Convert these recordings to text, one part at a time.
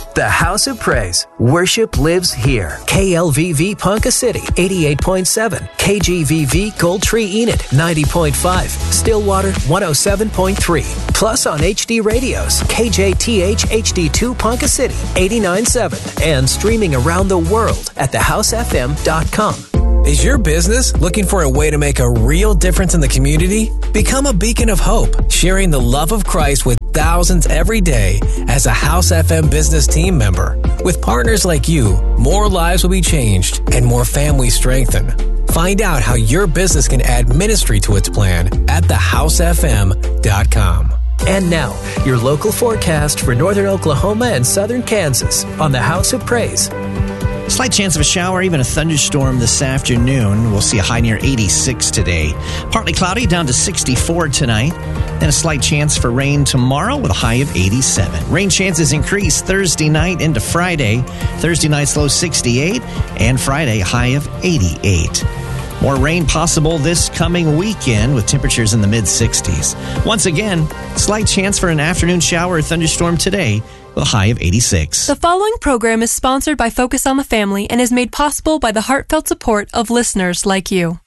The House of Praise. Worship lives here. KLVV Ponca City, 88.7. KGVV Gold Tree Enid, 90.5. Stillwater, 107.3. Plus on HD radios, KJTH HD2 Ponca City, 89.7. And streaming around the world at thehousefm.com. Is your business looking for a way to make a real difference in the community? Become a beacon of hope, sharing the love of Christ with thousands every day as a House FM business team member. With partners like you, more lives will be changed and more families strengthened. Find out how your business can add ministry to its plan at thehousefm.com. And now, your local forecast for northern Oklahoma and southern Kansas on the House of Praise. Slight chance of a shower, even a thunderstorm this afternoon. We'll see a high near 86 today. Partly cloudy, down to 64 tonight. Then a slight chance for rain tomorrow with a high of 87. Rain chances increase Thursday night into Friday. Thursday night's low 68, and Friday high of 88. More rain possible this coming weekend with temperatures in the mid-60s. Once again, slight chance for an afternoon shower or thunderstorm today with a high of 86. The following program is sponsored by Focus on the Family and is made possible by the heartfelt support of listeners like you.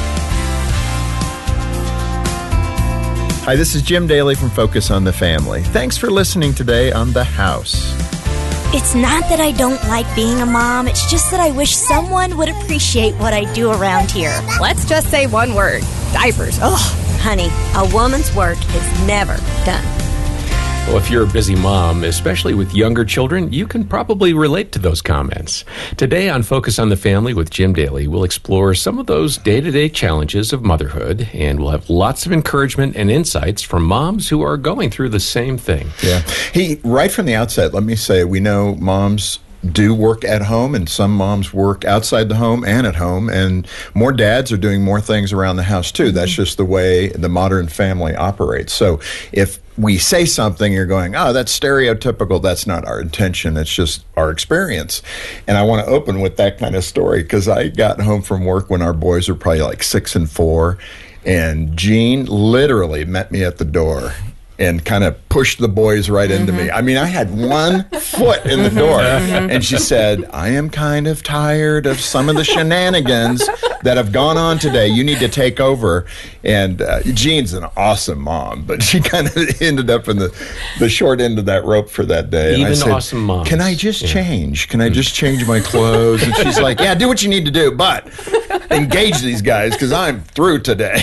Hi, this is Jim Daly from Focus on the Family. Thanks for listening today on The House. It's not that I don't like being a mom. It's just that I wish someone would appreciate what I do around here. Let's just say one word. Diapers. Ugh, honey, a woman's work is never done. Well, if you're a busy mom, especially with younger children, you can probably relate to those comments. Today on Focus on the Family with Jim Daly, we'll explore some of those day-to-day challenges of motherhood, and we'll have lots of encouragement and insights from moms who are going through the same thing. Yeah. Right from the outset, let me say, we know moms do work at home, and some moms work outside the home and at home, and more dads are doing more things around the house too. That's just the way the modern family operates. So if we say something, you're going, oh, that's stereotypical. That's not our intention. It's just our experience. And I want to open with that kind of story because I got home from work when our boys were probably like 6 and 4, and Jean literally met me at the door and kind of pushed the boys right into me. I mean, I had one foot in the door. And she said, I am kind of tired of some of the shenanigans that have gone on today. You need to take over. And Jean's an awesome mom, but she kind of ended up in the short end of that rope for that day. And Even I said, awesome moms. Can I just change? Can I just change my clothes? And she's like, yeah, do what you need to do, but engage these guys because I'm through today.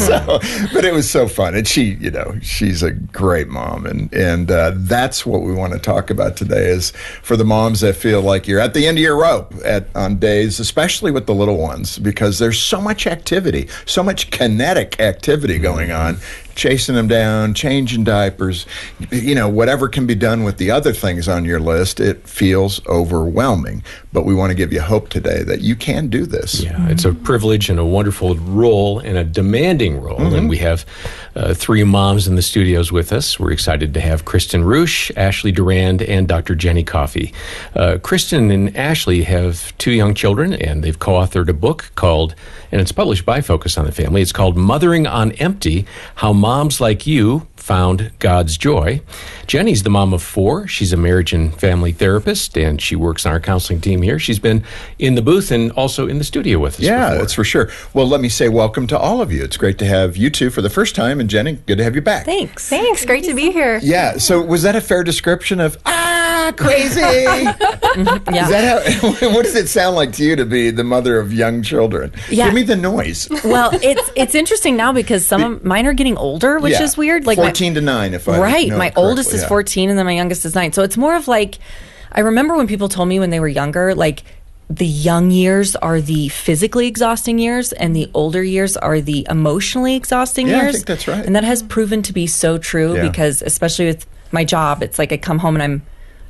But it was so fun. And she, she's a great mom. And that's what we want to talk about today is for the moms that feel like you're at the end of your rope on days, especially with the little ones, because there's so much activity, so much kinetic activity going on, chasing them down, changing diapers, whatever can be done with the other things on your list, it feels overwhelming. But we want to give you hope today that you can do this. Yeah, it's a privilege and a wonderful role and a demanding role. And we have 3 moms in the studios with us. We're excited to have Kristen Roosh, Ashley Durand, and Dr. Jenny Coffey. Kristen and Ashley have 2 young children, and they've co-authored a book called, and it's published by Focus on the Family, it's called Mothering on Empty, How Moms Like You Found God's Joy. Jenny's the mom of 4. She's a marriage and family therapist, and she works on our counseling team here. She's been in the booth and also in the studio with us before. That's for sure. Well, let me say welcome to all of you. It's great to have you 2 for the first time, and Jenny, good to have you back. Thanks. Great to be here. Yeah, so was that a fair description of, crazy? Yeah. Is that how, what does it sound like to you to be the mother of young children? Yeah. Give me the noise. Well, it's interesting now because some of mine are getting older, which is weird. Like 14 to 9, if I know my correctly. oldest is 14 and then my youngest is 9. So it's more of like, I remember when people told me when they were younger, like the young years are the physically exhausting years and the older years are the emotionally exhausting years. I think that's right. And that has proven to be so true because especially with my job, it's like I come home and I'm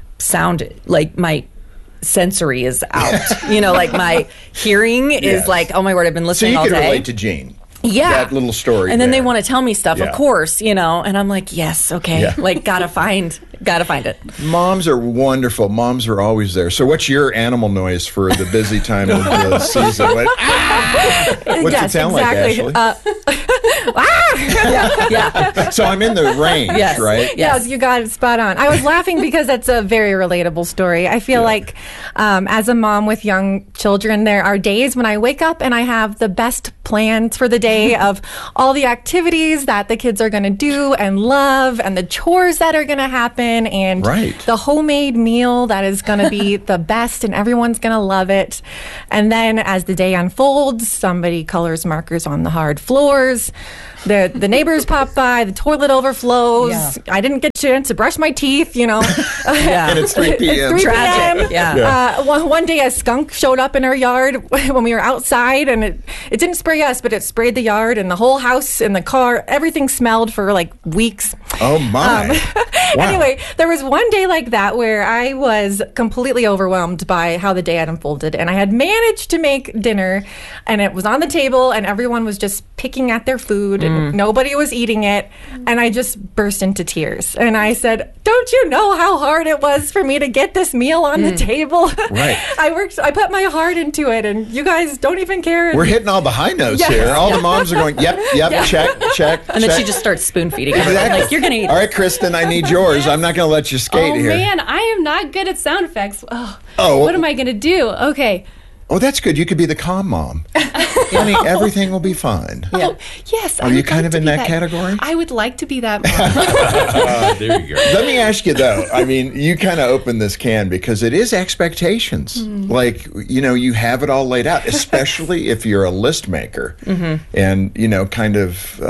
like my sensory is out. Like my hearing is like, oh my word, I've been listening all day. So you can relate to Jean. Yeah. That little story. And then there. they want to tell me stuff, of course, and I'm like, yes, okay. Yeah. Like, gotta find it. Moms are wonderful. Moms are always there. So what's your animal noise for the busy time of the season? What's it sound like, Ashley? So I'm in the range, right? Yes, you got it spot on. I was laughing because that's a very relatable story. I feel like as a mom with young children, there are days when I wake up and I have the best plans for the day of all the activities that the kids are going to do and love, and the chores that are going to happen, and the homemade meal that is going to be the best and everyone's going to love it. And then as the day unfolds, somebody colors markers on the hard floors, the neighbors pop by, the toilet overflows, I didn't get a chance to brush my teeth, and it's 3 p.m. It's 3 Tragic. p.m. One day a skunk showed up in our yard when we were outside, and it didn't spray us, but it sprayed the yard and the whole house and the car. Everything smelled for like weeks. Oh my. Wow. Anyway, there was one day like that where I was completely overwhelmed by how the day had unfolded, and I had managed to make dinner, and it was on the table, and everyone was just picking at their food, and nobody was eating it, and I just burst into tears. And I said, "Don't you know how hard it was for me to get this meal on the table?" Right. I put my heart into it, and you guys don't even care. We're hitting all the high notes here. All the moms are going, yep, check. And then she just starts spoon feeding. Exactly. Like, you're going to eat. All right, Kristen, I need yours. I'm not going to let you skate here. Oh, man, I am not good at sound effects. What am I going to do? Okay. Oh, that's good. You could be the calm mom. Honey, everything will be fine. Oh, yes. Are you kind of in that category? I would like to be that mom. There you go. Let me ask you, though. I mean, you kind of opened this can because it is expectations. Like, you have it all laid out, especially if you're a list maker and, kind of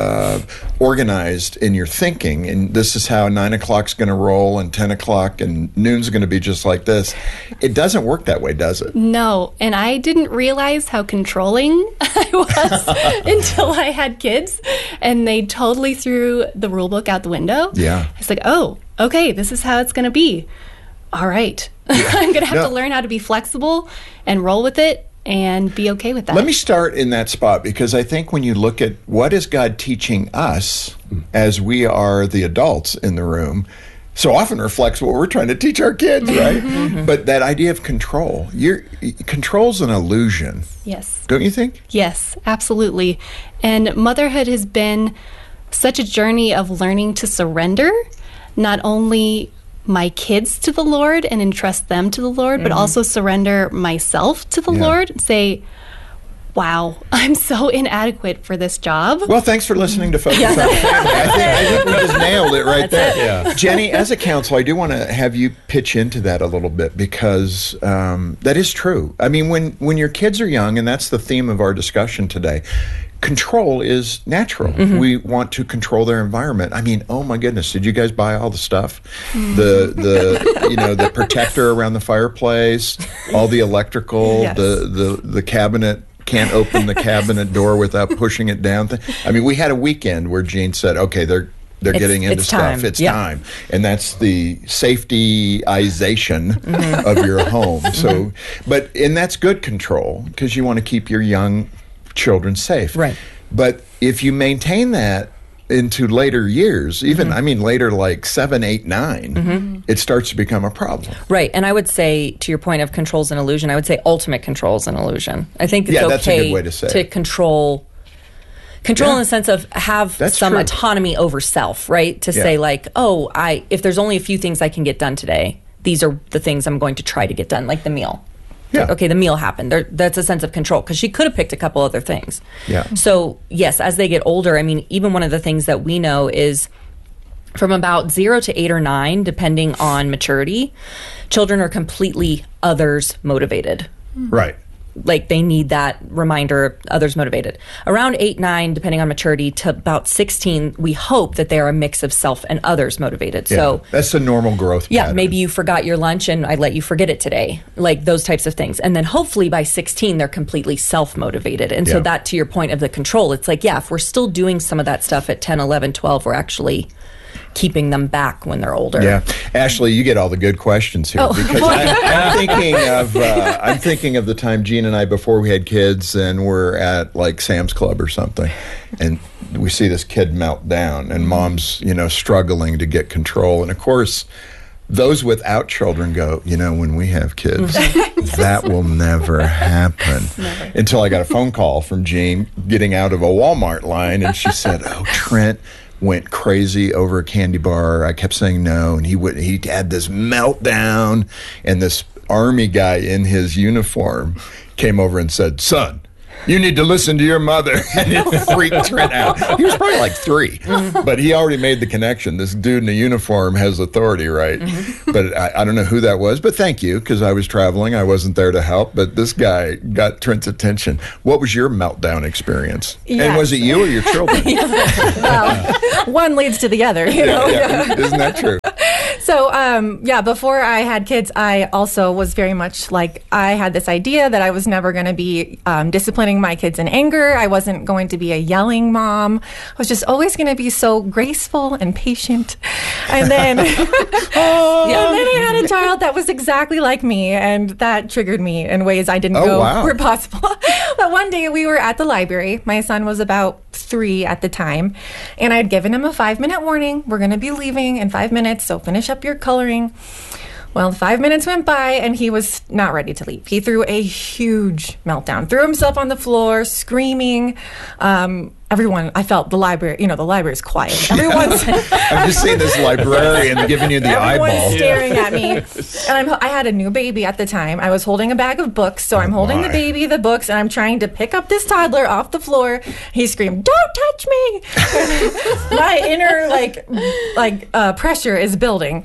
organized in your thinking. And this is how 9 o'clock's going to roll and 10 o'clock and noon's going to be just like this. It doesn't work that way, does it? No. And I didn't realize how controlling I was until I had kids, and they totally threw the rule book out the window. Yeah. It's like, oh, okay, this is how it's going to be. All right. I'm going to have to learn how to be flexible and roll with it and be okay with that. Let me start in that spot, because I think when you look at what is God teaching us as we are the adults in the room, so often reflects what we're trying to teach our kids, right? But that idea of control, control's an illusion. Yes. Don't you think? Yes, absolutely. And motherhood has been such a journey of learning to surrender, not only my kids to the Lord and entrust them to the Lord, but also surrender myself to the Lord. Say, wow, I'm so inadequate for this job. Well, thanks for listening to Focus on Family. I think we just nailed it right there. Yeah. Jenny, as a counselor, I do want to have you pitch into that a little bit, because that is true. I mean, when your kids are young, and that's the theme of our discussion today, control is natural. We want to control their environment. I mean, oh my goodness, did you guys buy all the stuff? The protector around the fireplace, all the electrical, the cabinet. Can't open the cabinet door without pushing it down. I mean, we had a weekend where Jean said, okay, they're getting into stuff. It's time. And that's the safetyization of your home. So, and that's good control, because you want to keep your young children safe. Right. But if you maintain that into later years, even, later like 7, 8, 9, it starts to become a problem. Right. And I would say, to your point of control's an illusion, I would say ultimate control's an illusion. I think it's that's a good way to say to control in the sense of have some autonomy over self, right? To say like, if there's only a few things I can get done today, these are the things I'm going to try to get done, like the meal. Yeah. Okay, the meal happened. That's a sense of control, because she could have picked a couple other things. Yeah. So, yes, as they get older, I mean, even one of the things that we know is from about 0 to 8 or 9, depending on maturity, children are completely others motivated. Right. Like they need that reminder, others motivated. Around 8, 9, depending on maturity, to about 16, we hope that they are a mix of self and others motivated. Yeah, so that's the normal growth pattern. Maybe you forgot your lunch and I let you forget it today. Like those types of things. And then hopefully by 16, they're completely self-motivated. And so that, to your point of the control, it's like, if we're still doing some of that stuff at 10, 11, 12, we're actually keeping them back when they're older. Yeah, Ashley, you get all the good questions here, because I'm thinking of the time Jean and I, before we had kids, and we're at like Sam's Club or something, and we see this kid melt down, and mom's struggling to get control, and of course those without children go, when we have kids, that will never happen. Never. Until I got a phone call from Jean getting out of a Walmart line, and she said, "Oh, Trent went crazy over a candy bar. I kept saying no, and he had this meltdown, and this Army guy in his uniform came over and said, 'Son, you need to listen to your mother.'" And it freaked Trent out. He was probably like 3, but he already made the connection. This dude in a uniform has authority, right? But I don't know who that was, but thank you, because I was traveling. I wasn't there to help, but this guy got Trent's attention. What was your meltdown experience? Yes. And was it you or your children? Well, one leads to the other, Yeah. Isn't that true? So, before I had kids, I also was very much like, I had this idea that I was never going to be disciplining my kids in anger. I wasn't going to be a yelling mom. I was just always going to be so graceful and patient. And then, and then I had a child that was exactly like me, and that triggered me in ways I didn't know were possible. But one day we were at the library. My son was about 3 at the time, and I'd given him a 5-minute warning. We're going to be leaving in 5 minutes, so finish up your coloring. Well, 5 minutes went by, and he was not ready to leave. He threw a huge meltdown, threw himself on the floor, screaming. Everyone, I felt the library, the library's quiet. Everyone's... I'm just seeing this librarian giving you the eyeball. Everyone's staring at me. And I had a new baby at the time. I was holding a bag of books, so I'm holding the baby, the books, and I'm trying to pick up this toddler off the floor. He screamed, "Don't touch me!" My inner, pressure is building,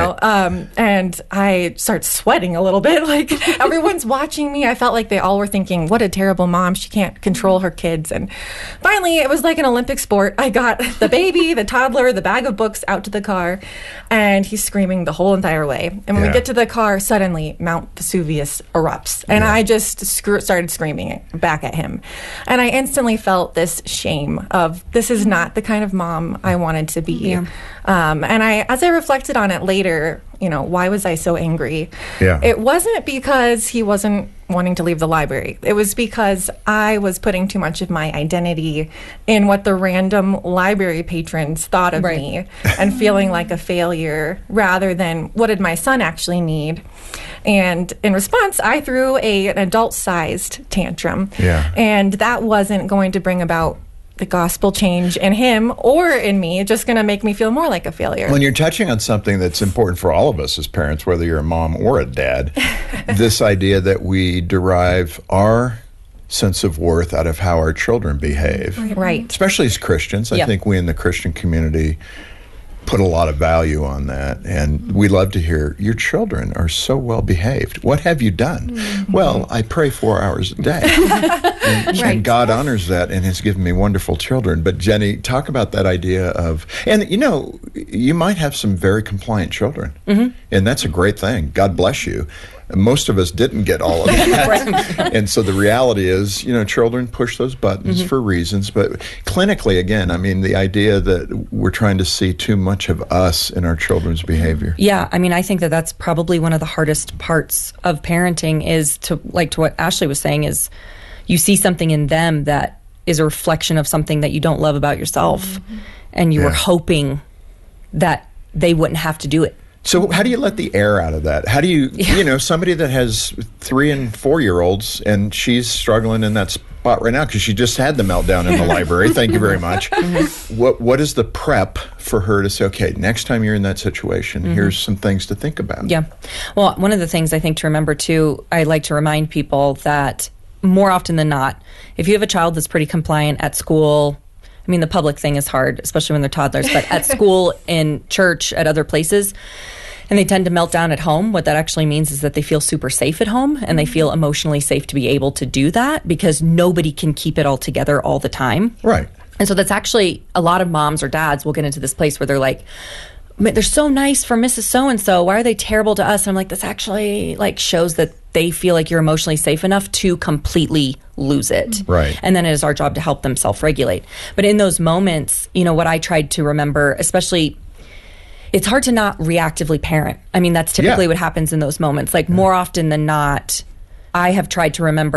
and I start sweating a little bit. Like, everyone's watching me. I felt like they all were thinking, what a terrible mom. She can't control her kids. And finally, it was like an Olympic sport. I got the baby, the toddler, the bag of books out to the car, and he's screaming the whole entire way. And when we get to the car, suddenly Mount Vesuvius erupts, and I just started screaming back at him. And I instantly felt this shame of, this is not the kind of mom I wanted to be. Yeah. And as I reflected on it later, why was I so angry? Yeah. It wasn't because he wasn't wanting to leave the library. It was because I was putting too much of my identity in what the random library patrons thought of me, and feeling like a failure rather than what did my son actually need. And in response, I threw an adult-sized tantrum. Yeah. And that wasn't going to bring about the gospel change in him or in me. It's just going to make me feel more like a failure. When you're touching on something that's important for all of us as parents, whether you're a mom or a dad, this idea that we derive our sense of worth out of how our children behave. Right. Especially as Christians. I think we in the Christian community put a lot of value on that, and we love to hear, your children are so well behaved. What have you done? Mm-hmm. Well, I pray 4 hours a day. And God honors that and has given me wonderful children. But Jenny, talk about that idea of, and you might have some very compliant children, and that's a great thing. God bless you. Most of us didn't get all of that. And so the reality is, children push those buttons for reasons. But clinically, again, the idea that we're trying to see too much of us in our children's behavior. Yeah, I think that that's probably one of the hardest parts of parenting is to what Ashley was saying is you see something in them that is a reflection of something that you don't love about yourself. And you were hoping that they wouldn't have to do it. So how do you let the air out of that? How do you, somebody that has 3 and 4-year-olds and she's struggling in that spot right now because she just had the meltdown in the library. Thank you very much. What is the prep for her to say, okay, next time you're in that situation, here's some things to think about? Yeah. Well, one of the things I think to remember too, I like to remind people that more often than not, if you have a child that's pretty compliant at school, the public thing is hard, especially when they're toddlers, but at school, in church, at other places, and they tend to melt down at home, what that actually means is that they feel super safe at home, and they feel emotionally safe to be able to do that because nobody can keep it all together all the time. Right. And so that's actually, a lot of moms or dads will get into this place where they're like, they're so nice for Mrs. So-and-so. Why are they terrible to us? And I'm like, this actually shows that they feel like you're emotionally safe enough to completely lose it. Right. And then it is our job to help them self-regulate. But in those moments, what I tried to remember, especially, it's hard to not reactively parent. That's typically what happens in those moments. More often than not, I have tried to remember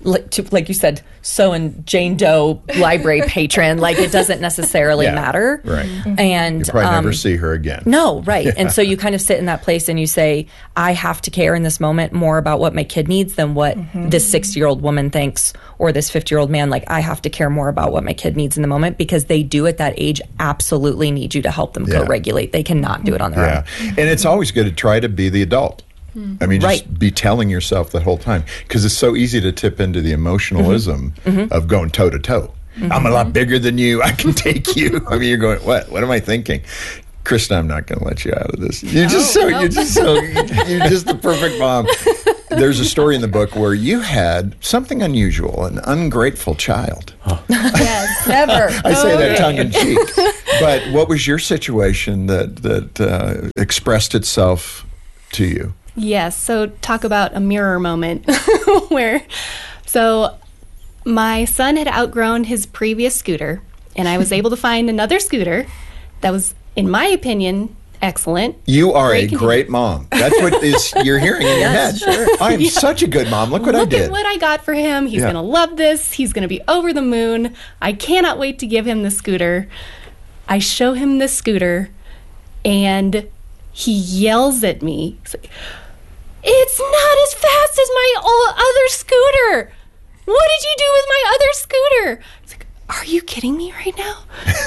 like you said, so and Jane Doe library patron, like it doesn't necessarily matter. Right. And you probably never see her again. No, right. And so you kind of sit in that place and you say, I have to care in this moment more about what my kid needs than what this 60-year-old woman thinks or this 50-year-old man. Like, I have to care more about what my kid needs in the moment, because they do at that age absolutely need you to help them co-regulate. They cannot do it on their own. And it's always good to try to be the adult. I mean, just be telling yourself the whole time, because it's so easy to tip into the emotionalism of going toe to toe. I'm a lot bigger than you. I can take you. I mean, you're going, what? What am I thinking? Kristen, I'm not going to let you out of this. You're just you're just the perfect mom. There's a story in the book where you had something unusual, an ungrateful child. Yes, never. I say that tongue in cheek. But what was your situation that expressed itself to you? Yes. So talk about a mirror moment so my son had outgrown his previous scooter, and I was able to find another scooter that was, in my opinion, excellent. You are a great mom. That's what you're hearing in your head. Sure. I am such a good mom. Look what I did. Look at what I got for him. He's going to love this. He's going to be over the moon. I cannot wait to give him the scooter. I show him the scooter, and he yells at me. He's like, it's not as fast as my other scooter. What did you do with my other scooter? It's like, are you kidding me right now?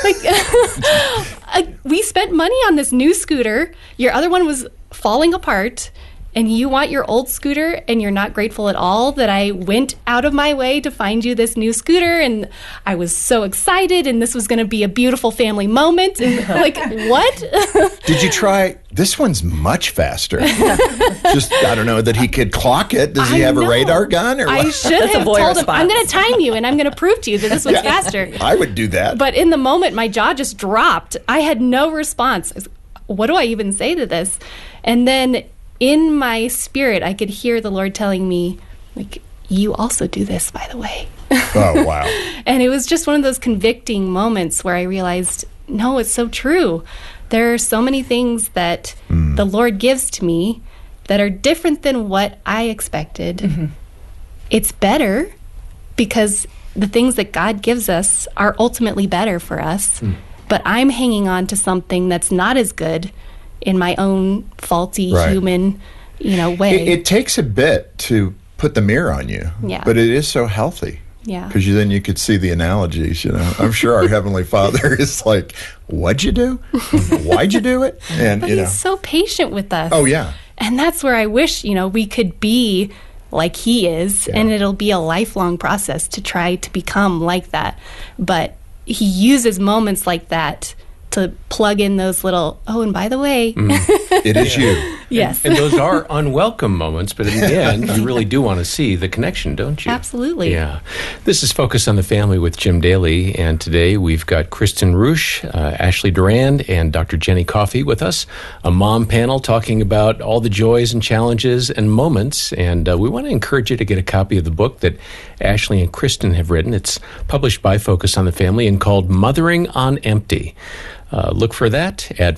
Like, we spent money on this new scooter. Your other one was falling apart, and you want your old scooter, and you're not grateful at all that I went out of my way to find you this new scooter, and I was so excited, and this was going to be a beautiful family moment. And like, what? Did you try? This one's much faster. Just, I don't know, that he could clock it. Does he have a radar gun? Or what? I should have told him, I'm going to time you, and I'm going to prove to you that this one's faster. I would do that. But in the moment, my jaw just dropped. I had no response. What do I even say to this? And then in my spirit, I could hear the Lord telling me, like, you also do this, by the way. Oh, wow. And it was just one of those convicting moments where I realized, no, it's so true. There are so many things that the Lord gives to me that are different than what I expected. It's better because the things that God gives us are ultimately better for us. But I'm hanging on to something that's not as good in my own faulty human, way. It takes a bit to put the mirror on you, but it is so healthy. Yeah. Because then you could see the analogies, I'm sure our Heavenly Father is like, what'd you do? Why'd you do it? And but He's so patient with us. Oh, yeah. And that's where I wish, we could be like He is, and it'll be a lifelong process to try to become like that. But He uses moments like that to plug in those little, and by the way. It is you. Yes. And those are unwelcome moments, but in the end, you really do want to see the connection, don't you? Absolutely. Yeah. This is Focus on the Family with Jim Daly, and today we've got Kristen Rusch, Ashley Durand, and Dr. Jenny Coffey with us, a mom panel talking about all the joys and challenges and moments, and we want to encourage you to get a copy of the book that Ashley and Kristen have written. It's published by Focus on the Family and called Mothering on Empty. Look for that at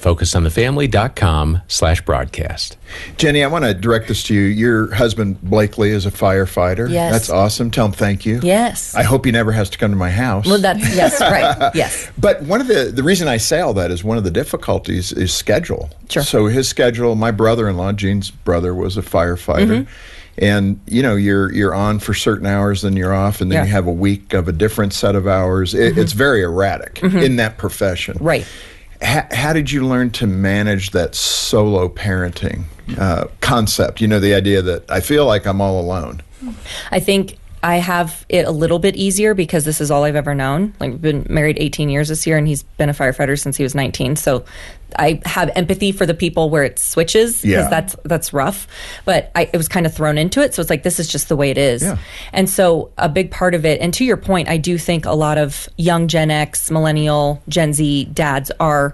focusonthefamily.com/broadcast. Jenny, I want to direct this to you. Your husband, Blakely, is a firefighter. Yes. That's awesome. Tell him thank you. Yes. I hope he never has to come to my house. Well, yes, right. Yes. But one of the reason I say all that is one of the difficulties is schedule. Sure. So his schedule, my brother-in-law, Gene's brother, was a firefighter. And, you're on for certain hours, then you're off, and then you have a week of a different set of hours. It's very erratic in that profession. Right. How did you learn to manage that solo parenting concept? The idea that I feel like I'm all alone. I think I have it a little bit easier because this is all I've ever known. Like, we've been married 18 years this year, and he's been a firefighter since he was 19. So I have empathy for the people where it switches, because that's rough. But it was kind of thrown into it. So it's like, this is just the way it is. Yeah. And so a big part of it, and to your point, I do think a lot of young Gen X, Millennial, Gen Z dads are,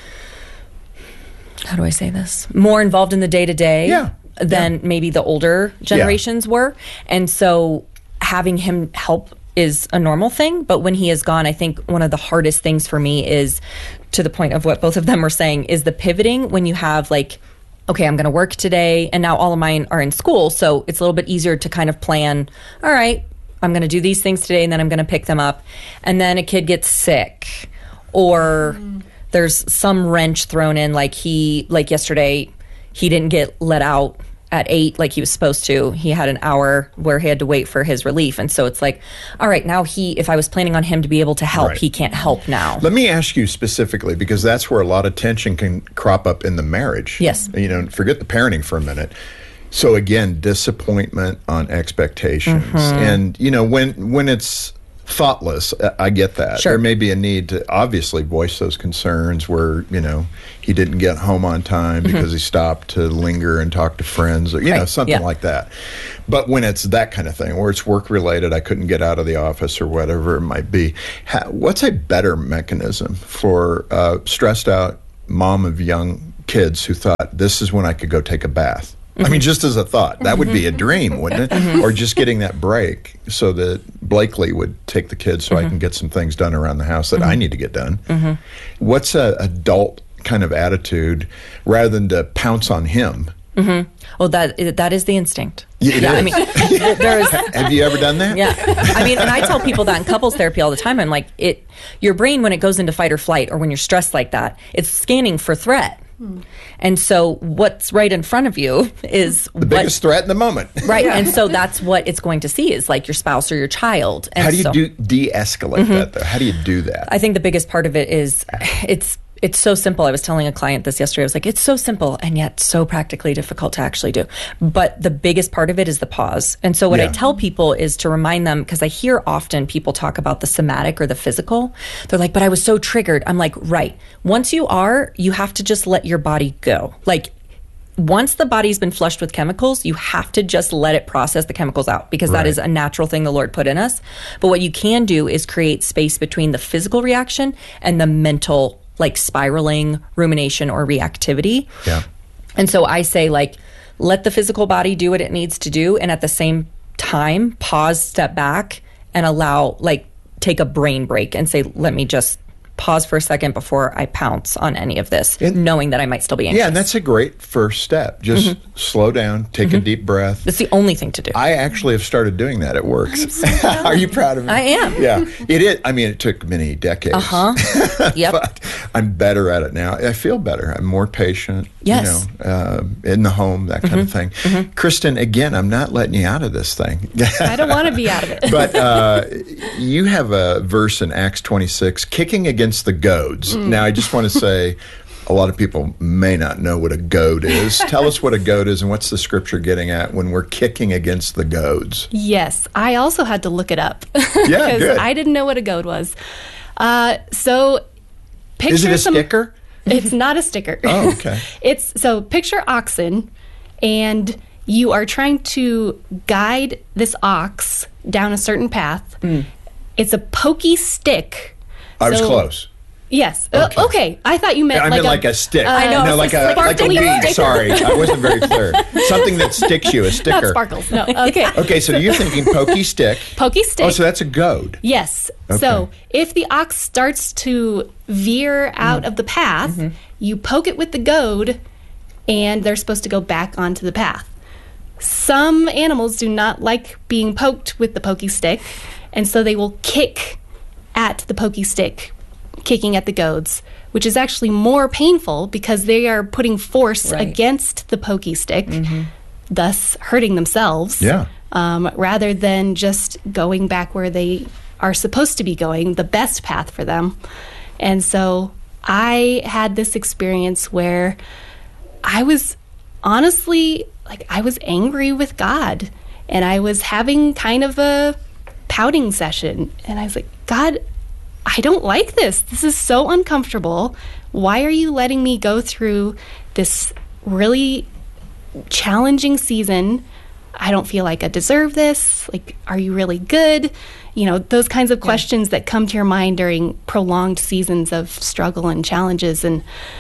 how do I say this, more involved in the day-to-day than maybe the older generations were. And so having him help is a normal thing, but when he is gone, I think one of the hardest things for me is, to the point of what both of them were saying, is the pivoting when you have like, okay, I'm going to work today, and now all of mine are in school, so it's a little bit easier to kind of plan, all right, I'm going to do these things today and then I'm going to pick them up. And then a kid gets sick or there's some wrench thrown in, like yesterday, he didn't get let out at 8 like he was supposed to. He had an hour where he had to wait for his relief. And so it's like, all right, now if I was planning on him to be able to help, he can't help now. Let me ask you specifically, because that's where a lot of tension can crop up in the marriage. Yes. Forget the parenting for a minute. So again, disappointment on expectations. And, when it's thoughtless, I get that. Sure. There may be a need to obviously voice those concerns where, he didn't get home on time because he stopped to linger and talk to friends or, something like that. But when it's that kind of thing, where it's work-related, I couldn't get out of the office or whatever it might be, what's a better mechanism for a stressed-out mom of young kids who thought, this is when I could go take a bath? I mean, just as a thought, that would be a dream, wouldn't it? Or just getting that break so that Blakely would take the kids so I can get some things done around the house that I need to get done. What's an adult kind of attitude rather than to pounce on him? Well, that is the instinct. Yeah, I mean, have you ever done that? Yeah. I mean, and I tell people that in couples therapy all the time. I'm like, your brain, when it goes into fight or flight or when you're stressed like that, it's scanning for threat. And so what's right in front of you is the biggest threat in the moment. Right. And so that's what it's going to see is like your spouse or your child. And how do you de-escalate that, though? How do you do that? I think the biggest part of it is it's so simple. I was telling a client this yesterday. I was like, it's so simple and yet so practically difficult to actually do. But the biggest part of it is the pause. And so what I tell people is to remind them, because I hear often people talk about the somatic or the physical. They're like, but I was so triggered. I'm like, right. Once you have to just let your body go. Like, once the body's been flushed with chemicals, you have to just let it process the chemicals out because that is a natural thing the Lord put in us. But what you can do is create space between the physical reaction and the mental, like spiraling, rumination, or reactivity. Yeah. And so I say, like, let the physical body do what it needs to do. And at the same time, pause, step back, and allow, like, take a brain break and say, let me just pause for a second before I pounce on any of this, knowing that I might still be anxious. Yeah, and that's a great first step. Just slow down, take a deep breath. That's the only thing to do. I actually have started doing that. It works. Are you proud of me? I am. Yeah, it is. I mean, it took many decades. Yep. But I'm better at it now. I feel better. I'm more patient. Yes. In the home, that kind of thing. Kristen, again, I'm not letting you out of this thing. I don't want to be out of it. But you have a verse in Acts 26, kicking against the goads. Now, I just want to say, a lot of people may not know what a goad is. Tell us what a goad is and what's the scripture getting at when we're kicking against the goads. Yes, I also had to look it up. Yeah, good. I didn't know what a goad was. So picture Is it a sticker? It's not a sticker. Oh, okay. So picture oxen, and you are trying to guide this ox down a certain path. It's a pokey stick. I was close. Yes. Okay. I thought you meant like a stick. I know. No, like a weed. sticker. Sorry, I wasn't very clear. Something that sticks you, a sticker. Not sparkles. No. Okay. Okay, so you're thinking pokey stick. Pokey stick. Oh, so that's a goad. Yes. Okay. So if the ox starts to veer out of the path, you poke it with the goad, and they're supposed to go back onto the path. Some animals do not like being poked with the pokey stick, and so they will kick at the pokey stick, kicking at the goads, which is actually more painful because they are putting force against the pokey stick, thus hurting themselves, rather than just going back where they are supposed to be going, the best path for them. And so I had this experience where I was honestly, I was angry with God, and I was having kind of a pouting session, and I was like, God, I don't like this. This is so uncomfortable. Why are you letting me go through this really challenging season? I don't feel like I deserve this. Like, are you really good? Those kinds of questions that come to your mind during prolonged seasons of struggle and challenges. And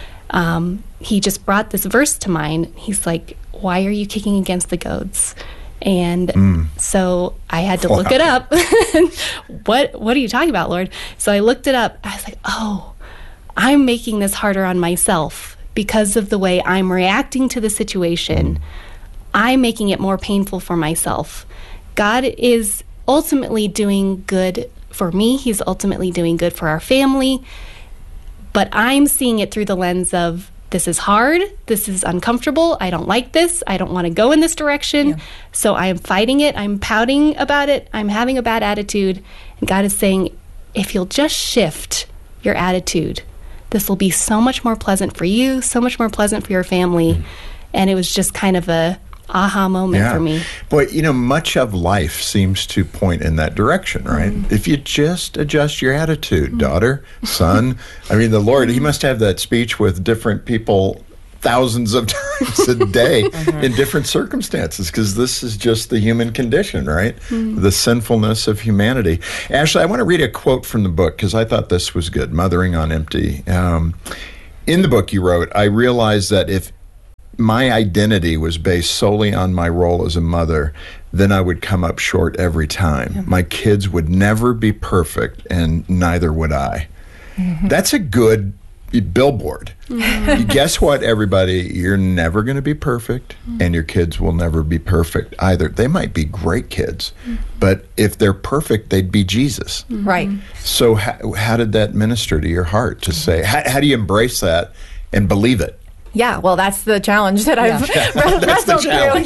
he just brought this verse to mind. He's like, why are you kicking against the goads? And so I had to look it up. What are you talking about, Lord? So I looked it up. I was like, oh, I'm making this harder on myself because of the way I'm reacting to the situation. I'm making it more painful for myself. God is ultimately doing good for me. He's ultimately doing good for our family. But I'm seeing it through the lens of, this is hard, this is uncomfortable, I don't like this, I don't want to go in this direction, so I am fighting it, I'm pouting about it, I'm having a bad attitude, and God is saying, if you'll just shift your attitude, this will be so much more pleasant for you, so much more pleasant for your family. And it was just kind of a aha moment for me. Boy, much of life seems to point in that direction, right? If you just adjust your attitude, daughter, son. I mean, the Lord, he must have that speech with different people thousands of times a day in different circumstances, because this is just the human condition, right? The sinfulness of humanity. Ashley, I want to read a quote from the book because I thought this was good, Mothering on Empty. In the book you wrote, I realized that if my identity was based solely on my role as a mother, then I would come up short every time. My kids would never be perfect, and neither would I. That's a good billboard. Guess what, everybody? You're never going to be perfect, and your kids will never be perfect either. They might be great kids, but if they're perfect, they'd be Jesus. Right. So how did that minister to your heart to say, how do you embrace that and believe it? Yeah, well, that's the challenge that I've wrestled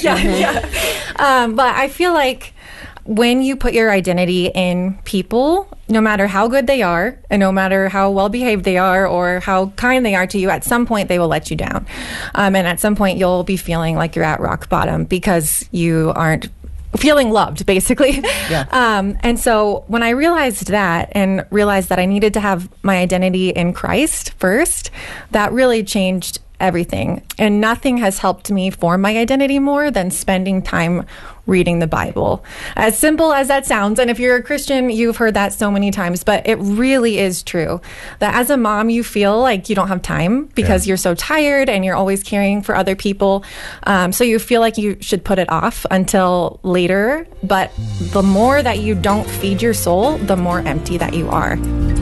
through. But I feel like when you put your identity in people, no matter how good they are, and no matter how well behaved they are or how kind they are to you, at some point they will let you down. And at some point you'll be feeling like you're at rock bottom because you aren't feeling loved, basically. And so when I realized that, and realized that I needed to have my identity in Christ first, that really changed everything. And nothing has helped me form my identity more than spending time reading the Bible. As simple as that sounds, and if you're a Christian, you've heard that so many times, but it really is true that as a mom, you feel like you don't have time because you're so tired and you're always caring for other people. So you feel like you should put it off until later. But the more that you don't feed your soul, the more empty that you are.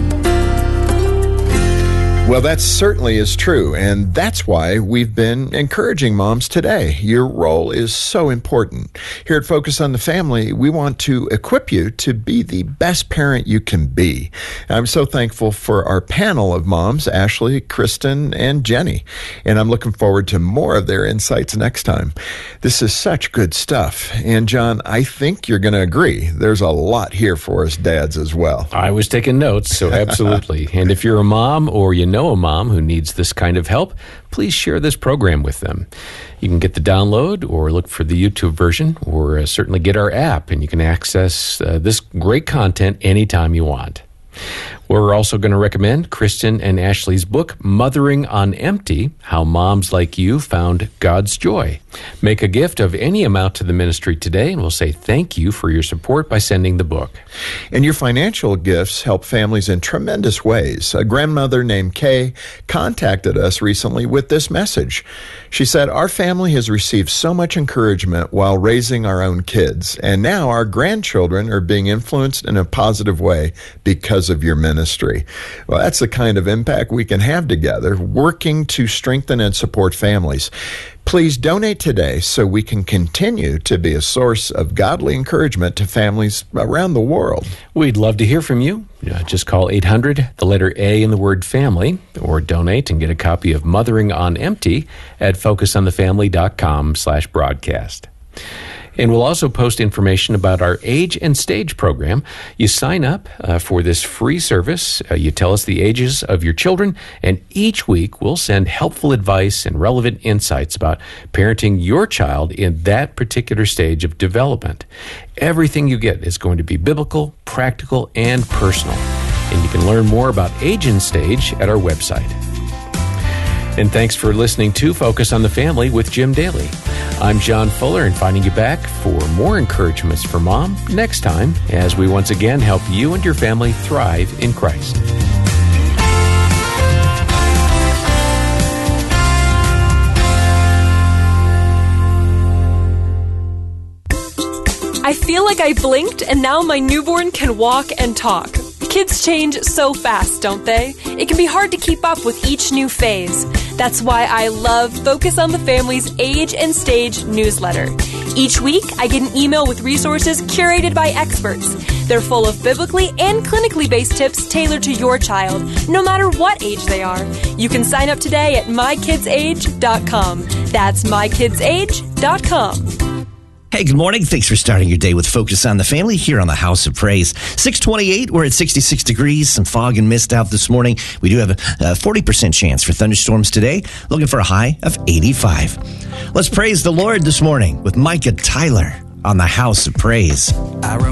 Well, that certainly is true, and that's why we've been encouraging moms today. Your role is so important. Here at Focus on the Family, we want to equip you to be the best parent you can be. I'm so thankful for our panel of moms, Ashley, Kristen, and Jenny, and I'm looking forward to more of their insights next time. This is such good stuff, and John, I think you're going to agree. There's a lot here for us dads as well. I was taking notes, so absolutely. And if you're a mom or you know a mom who needs this kind of help, please share this program with them. You can get the download or look for the YouTube version, or certainly get our app, and you can access this great content anytime you want. We're also going to recommend Kristen and Ashley's book, Mothering on Empty, How Moms Like You Found God's Joy. Make a gift of any amount to the ministry today, and we'll say thank you for your support by sending the book. And your financial gifts help families in tremendous ways. A grandmother named Kay contacted us recently with this message. She said, our family has received so much encouragement while raising our own kids, and now our grandchildren are being influenced in a positive way because of your ministry. Well, that's the kind of impact we can have together, working to strengthen and support families. Please donate today so we can continue to be a source of godly encouragement to families around the world. We'd love to hear from you. Just call 800, the letter A in the word family, or donate and get a copy of Mothering on Empty at focusonthefamily.com/broadcast. And we'll also post information about our Age and Stage program. You sign up for this free service. You tell us the ages of your children, and each week we'll send helpful advice and relevant insights about parenting your child in that particular stage of development. Everything you get is going to be biblical, practical, and personal. And you can learn more about Age and Stage at our website. And thanks for listening to Focus on the Family with Jim Daly. I'm John Fuller, inviting you back for more encouragements for mom next time as we once again help you and your family thrive in Christ. I feel like I blinked and now my newborn can walk and talk. Kids change so fast, don't they? It can be hard to keep up with each new phase. That's why I love Focus on the Family's Age and Stage newsletter. Each week, I get an email with resources curated by experts. They're full of biblically and clinically based tips tailored to your child, no matter what age they are. You can sign up today at mykidsage.com. That's mykidsage.com. Hey, good morning. Thanks for starting your day with Focus on the Family here on the House of Praise. 628, we're at 66 degrees, some fog and mist out this morning. We do have a 40% chance for thunderstorms today, looking for a high of 85. Let's praise the Lord this morning with Micah Tyler on the House of Praise.